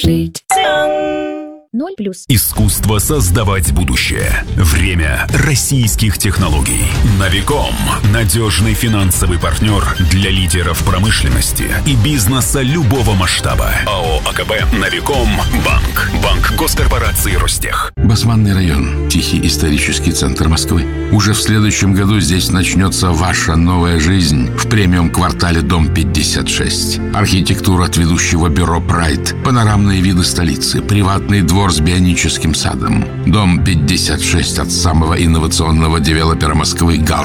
жить. 0+. Искусство создавать будущее. Время российских технологий. Новиком. Надежный финансовый партнер для лидеров промышленности и бизнеса любого масштаба. АО АКБ «Новиком Банк». Банк госкорпорации «Ростех». Басманный район. Тихий исторический центр Москвы. Уже в следующем году здесь начнется ваша новая жизнь в премиум-квартале Дом 56. Архитектура от ведущего бюро «Прайд». Панорамные виды столицы. Приватный двор с бионическим садом. Дом 56 от самого инновационного девелопера Москвы